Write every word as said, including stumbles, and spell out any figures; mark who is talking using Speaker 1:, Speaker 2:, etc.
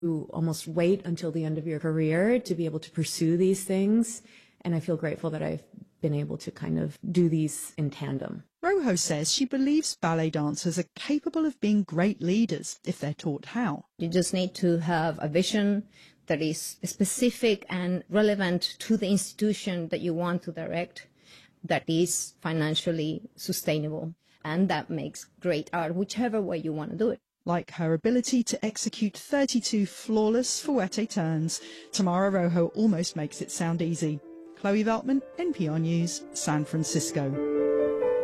Speaker 1: You almost wait until the end of your career to be able to pursue these things. And I feel grateful that I've been able to kind of do these in tandem.
Speaker 2: Rojo says she believes ballet dancers are capable of being great leaders if they're taught how.
Speaker 3: You just need to have a vision that is specific and relevant to the institution that you want to direct, that is financially sustainable, and that makes great art, whichever way you want to do it.
Speaker 2: Like her ability to execute thirty-two flawless fouette turns, Tamara Rojo almost makes it sound easy. Chloe Veltman, N P R News, San Francisco.